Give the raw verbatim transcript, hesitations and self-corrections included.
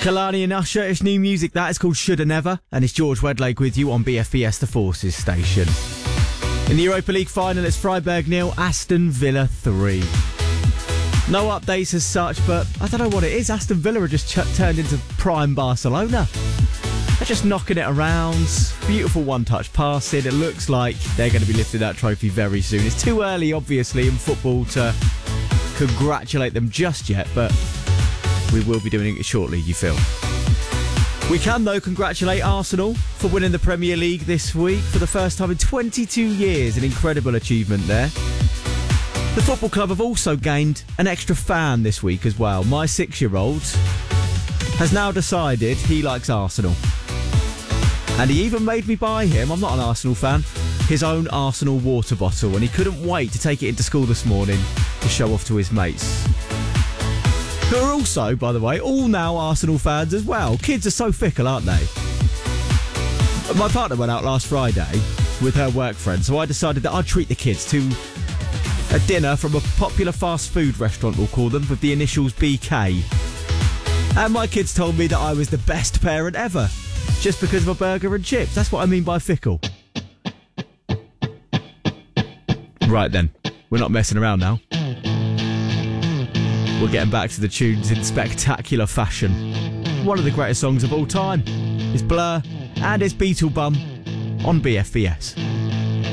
Kalani and Usher, it's new music. That is called Shoulda Never, and it's George Wedlake with you on B F B S, the Forces station. In the Europa League final, it's Freiburg nil, Aston Villa three. No updates as such, but I don't know what it is. Aston Villa are just ch- turned into prime Barcelona. They're just knocking it around. Beautiful one-touch passing. It looks like they're going to be lifting that trophy very soon. It's too early, obviously, in football to congratulate them just yet, but we will be doing it shortly, you feel. We can, though, congratulate Arsenal for winning the Premier League this week for the first time in twenty-two years. An incredible achievement there. The football club have also gained an extra fan this week as well. My six-year-old has now decided he likes Arsenal. And he even made me buy him, I'm not an Arsenal fan, his own Arsenal water bottle. And he couldn't wait to take it into school this morning to show off to his mates. Who are also, by the way, all now Arsenal fans as well. Kids are so fickle, aren't they? My partner went out last Friday with her work friend, so I decided that I'd treat the kids to a dinner from a popular fast food restaurant, we'll call them, with the initials B K. And my kids told me that I was the best parent ever, just because of a burger and chips. That's what I mean by fickle. Right then, we're not messing around now. We're getting back to the tunes in spectacular fashion. One of the greatest songs of all time. It's Blur and it's Beetle Bum on B F B S.